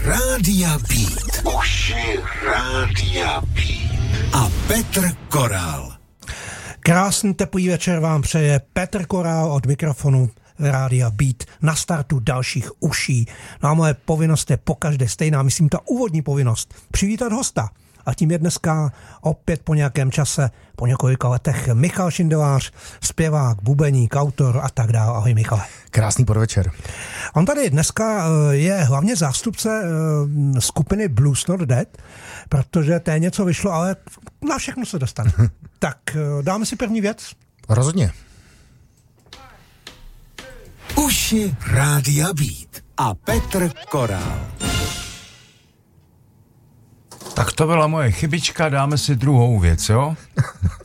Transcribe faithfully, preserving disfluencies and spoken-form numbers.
Rádia Beat. Uši Rádia Beat. A Petr Korál. Krásný teplý večer vám přeje Petr Korál od mikrofonu Rádia Beat na startu dalších uší. No a moje povinnost je pokaždé stejná, myslím ta úvodní povinnost, přivítat hosta. A tím je dneska opět po nějakém čase, po několika letech, Michal Šindelář, zpěvák, bubeník, autor a tak dále. Ahoj Michale. Krásný podvečer. On tady dneska je hlavně zástupce skupiny Blues Not Dead, protože té něco vyšlo, ale na všechno se dostane. Tak dáme si první věc? Rozhodně. Uši Rádia Beat a Petr Korál. Tak to byla moje chybička, dáme si druhou věc, jo?